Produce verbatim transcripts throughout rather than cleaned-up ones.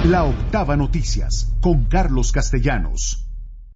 La Octava Noticias, con Carlos Castellanos.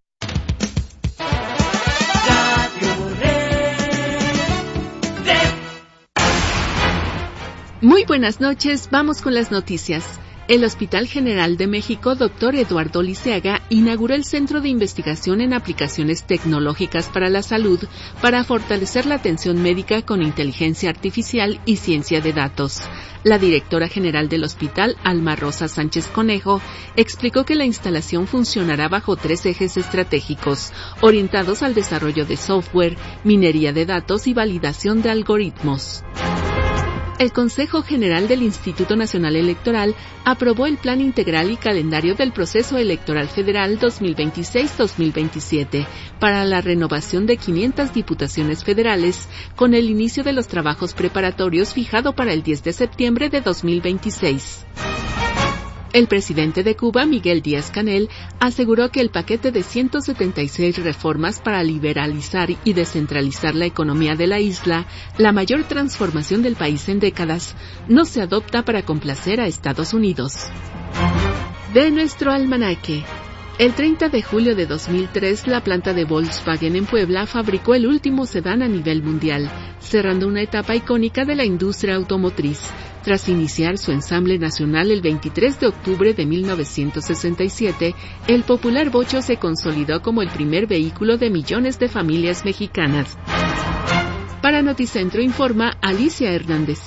Muy buenas noches, vamos con las noticias. El Hospital General de México, doctor Eduardo Liceaga, inauguró el Centro de Investigación en Aplicaciones Tecnológicas para la Salud para fortalecer la atención médica con inteligencia artificial y ciencia de datos. La directora general del hospital, Alma Rosa Sánchez Conejo, explicó que la instalación funcionará bajo tres ejes estratégicos, orientados al desarrollo de software, minería de datos y validación de algoritmos. El Consejo General del Instituto Nacional Electoral aprobó el Plan Integral y Calendario del Proceso Electoral Federal dos mil veintiséis a dos mil veintisiete para la renovación de quinientas diputaciones federales, con el inicio de los trabajos preparatorios fijado para el diez de septiembre de dos mil veintiséis. El presidente de Cuba, Miguel Díaz-Canel, aseguró que el paquete de ciento setenta y seis reformas para liberalizar y descentralizar la economía de la isla, la mayor transformación del país en décadas, no se adopta para complacer a Estados Unidos. De nuestro almanaque. El treinta de julio de dos mil tres, la planta de Volkswagen en Puebla fabricó el último sedán a nivel mundial, cerrando una etapa icónica de la industria automotriz. Tras iniciar su ensamble nacional el veintitrés de octubre de mil novecientos sesenta y siete, el popular bocho se consolidó como el primer vehículo de millones de familias mexicanas. Para Noticentro informa Alicia Hernández.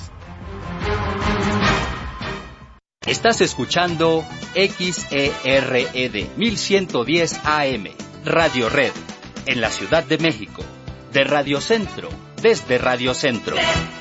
Estás escuchando X E R E D mil ciento diez A M, Radio Red, en la Ciudad de México, de Radio Centro, desde Radio Centro.